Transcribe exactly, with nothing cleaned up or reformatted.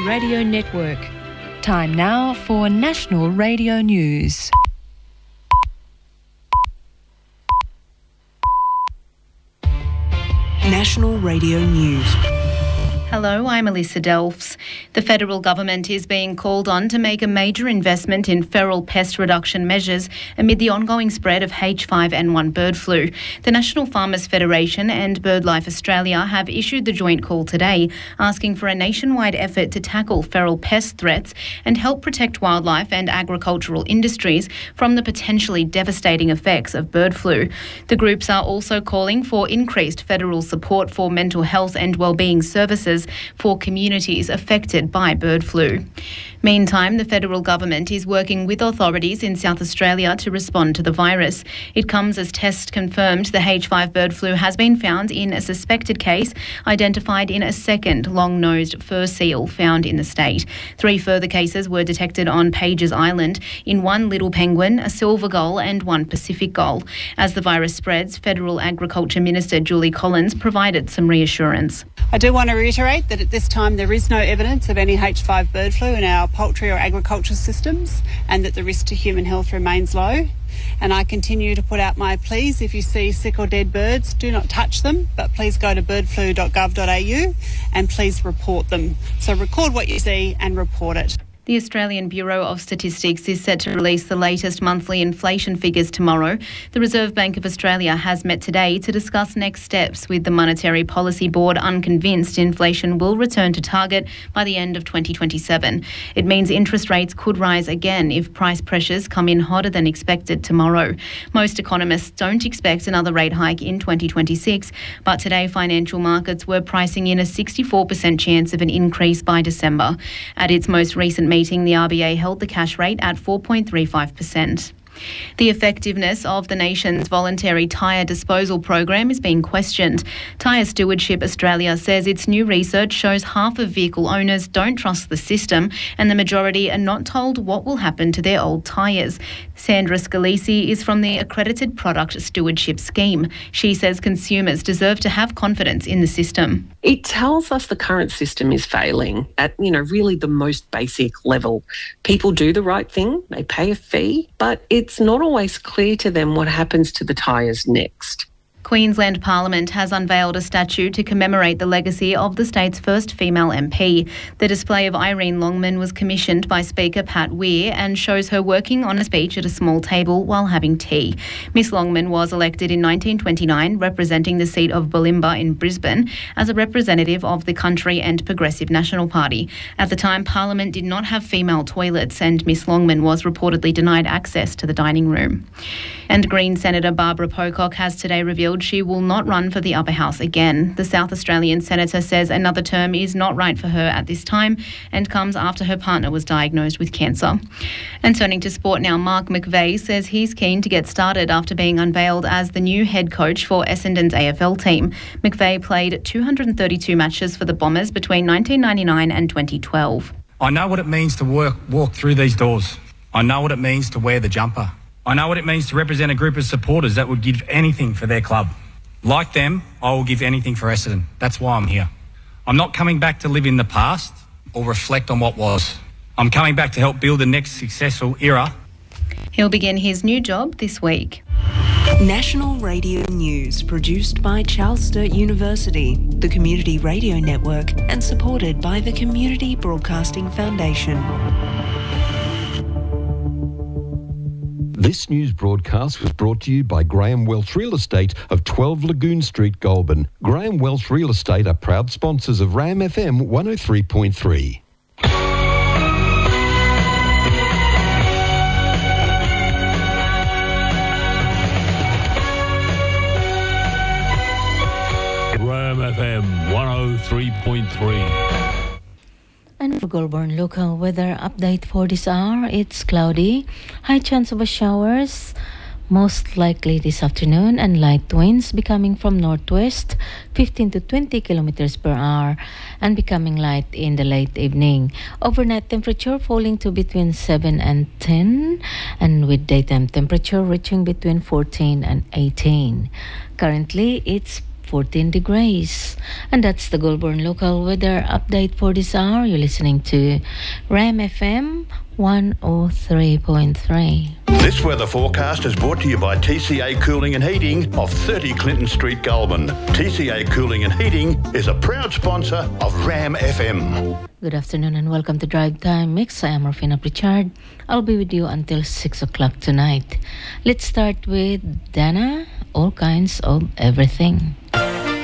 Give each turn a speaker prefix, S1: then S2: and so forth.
S1: Radio Network. Time now for National Radio News.
S2: National Radio News.
S3: Hello, I'm Alyssa Delphs. The federal government is being called on to make a major investment in feral pest reduction measures amid the ongoing spread of H five N one bird flu. The National Farmers Federation and BirdLife Australia have issued the joint call today, asking for a nationwide effort to tackle feral pest threats and help protect wildlife and agricultural industries from the potentially devastating effects of bird flu. The groups are also calling for increased federal support for mental health and wellbeing services for communities affected by bird flu. Meantime, the federal government is working with authorities in South Australia to respond to the virus. It comes as tests confirmed the H five bird flu has been found in a suspected case identified in a second long-nosed fur seal found in the state. Three further cases were detected on Pages Island in one little penguin, a silver gull and one Pacific gull. As the virus spreads, Federal Agriculture Minister Julie Collins provided some reassurance.
S4: I do want to reiterate that at this time there is no evidence of any H five bird flu in our poultry or agriculture systems and that the risk to human health remains low. And I continue to put out my pleas. If you see sick or dead birds, do not touch them, but please go to bird flu dot gov dot a u and please report them. So record what you see and report it.
S3: The Australian Bureau of Statistics is set to release the latest monthly inflation figures tomorrow. The Reserve Bank of Australia has met today to discuss next steps, with the Monetary Policy Board unconvinced inflation will return to target by the end of twenty twenty-seven. It means interest rates could rise again if price pressures come in hotter than expected tomorrow. Most economists don't expect another rate hike in twenty twenty-six, but today financial markets were pricing in a sixty-four percent chance of an increase by December. At its most recent meeting, the R B A held the cash rate at four point three five percent. The effectiveness of the nation's voluntary tyre disposal program is being questioned. Tyre Stewardship Australia says its new research shows half of vehicle owners don't trust the system and the majority are not told what will happen to their old tyres. Sandra Scalisi is from the Accredited Product Stewardship Scheme. She says consumers deserve to have confidence in the system.
S5: It tells us the current system is failing at, you know, really the most basic level. People do the right thing, they pay a fee, but it's not always clear to them what happens to the tyres next.
S3: Queensland Parliament has unveiled a statue to commemorate the legacy of the state's first female M P. The display of Irene Longman was commissioned by Speaker Pat Weir and shows her working on a speech at a small table while having tea. Miss Longman was elected in nineteen twenty-nine, representing the seat of Bulimba in Brisbane, as a representative of the Country and Progressive National Party. At the time, Parliament did not have female toilets and Miss Longman was reportedly denied access to the dining room. And Green Senator Barbara Pocock has today revealed she will not run for the upper house again. The South Australian senator says another term is not right for her at this time and comes after her partner was diagnosed with cancer. And turning to sport now, Mark McVeigh says he's keen to get started after being unveiled as the new head coach for Essendon's A F L team. McVeigh played two hundred thirty-two matches for the Bombers between nineteen ninety-nine and twenty twelve.
S6: I know what it means to work, walk through these doors. I know what it means to wear the jumper. I know what it means to represent a group of supporters that would give anything for their club. Like them, I will give anything for Essendon. That's why I'm here. I'm not coming back to live in the past or reflect on what was. I'm coming back to help build the next successful era.
S3: He'll begin his new job this week.
S2: National Radio News, produced by Charles Sturt University, the Community Radio Network, and supported by the Community Broadcasting Foundation.
S7: This news broadcast was brought to you by Graham Welch Real Estate of twelve Lagoon Street, Goulburn. Graham Welch Real Estate are proud sponsors of RAM F M one oh three point three.
S8: RAM F M one oh three point three.
S9: And for Goulburn local weather update for this hour, it's cloudy, high chance of a showers, most likely this afternoon, and light winds becoming from northwest, fifteen to twenty kilometers per hour, and becoming light in the late evening. Overnight temperature falling to between seven and ten, and with daytime temperature reaching between fourteen and eighteen. Currently, it's fourteen degrees. And that's the Goulburn Local Weather Update for this hour. You're listening to Ram F M one oh three point three.
S10: This weather forecast is brought to you by T C A Cooling and Heating of thirty Clinton Street, Goulburn. T C A Cooling and Heating is a proud sponsor of Ram F M.
S9: Good afternoon and welcome to Drive Time Mix. I am Rufina Pritchard. I'll be with you until six o'clock tonight. Let's start with Dana, All Kinds of Everything.